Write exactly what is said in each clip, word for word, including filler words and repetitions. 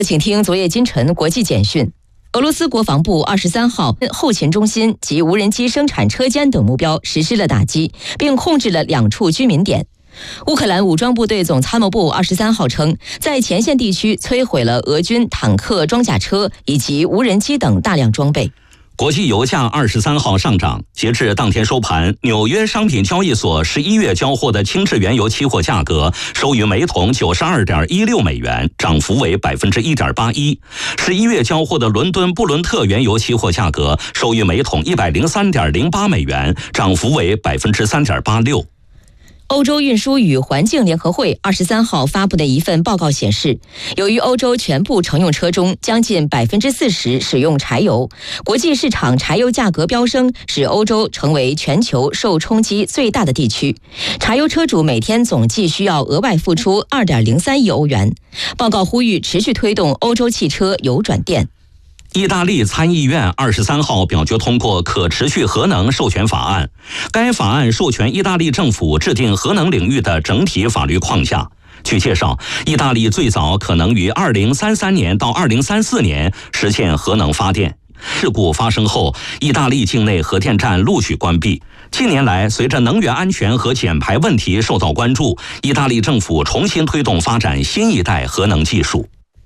请听昨夜今晨国际简讯。俄罗斯国防部二十三号后勤中心及无人机生产车间等目标实施了打击，并控制了两处居民点。乌克兰武装部队总参谋部二十三号称，在前线地区摧毁了俄军坦克、装甲车以及无人机等大量装备。 国际油价二十三号上涨，截至当天收盘，纽约商品交易所十一月交货的轻质原油期货价格收于每桶九十二点一六美元，涨幅为百分之一点八一。十一月交货的伦敦布伦特原油期货价格收于每桶一百零三点零八美元，涨幅为百分之三点八六。 欧洲运输与环境联合会二十三号发布的一份报告显示，由于欧洲全部乘用车中将近百分之四十使用柴油，国际市场柴油价格飙升，使欧洲成为全球受冲击最大的地区。柴油车主每天总计需要额外付出二点零三亿欧元。报告呼吁持续推动欧洲汽车油转电。 意大利参议院二十三号表决通过可持续核能授权法案，该法案授权意大利政府制定核能领域的整体法律框架。据介绍，意大利最早可能于二零三三年到二零三四年实现核能发电。事故发生后，意大利境内核电站陆续关闭。近年来，随着能源安全和减排问题受到关注，意大利政府重新推动发展新一代核能技术。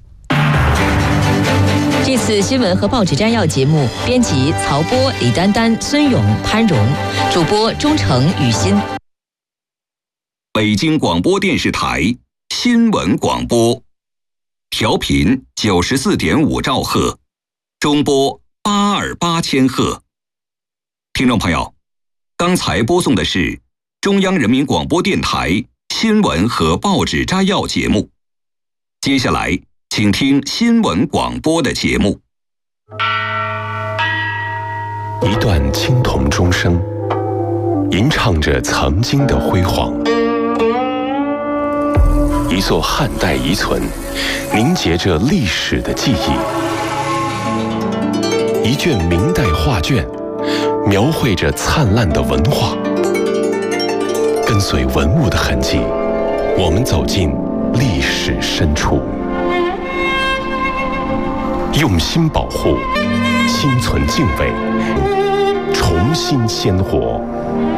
这次新闻和报纸摘要节目，编辑曹波、李丹丹、孙勇、潘荣，主播钟诚、雨欣。 北京广播电视台新闻广播，调频九十四点五兆赫，中波八二八千赫。听众朋友，刚才播送的是中央人民广播电台新闻和报纸摘要节目，接下来请听新闻广播的节目。 一段青铜钟声，吟唱着曾经的辉煌；一座汉代遗存，凝结着历史的记忆；一卷明代画卷，描绘着灿烂的文化。跟随文物的痕迹，我们走进历史深处。用心保护，心存敬畏，重新鲜活。